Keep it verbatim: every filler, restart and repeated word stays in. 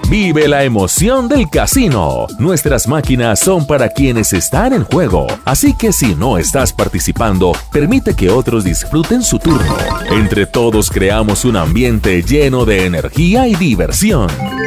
Vive la emoción del casino. Nuestras máquinas son para quienes están en juego, así que si no estás participando, permite que otros disfruten su turno. Entre todos creamos un ambiente lleno de energía y diversión.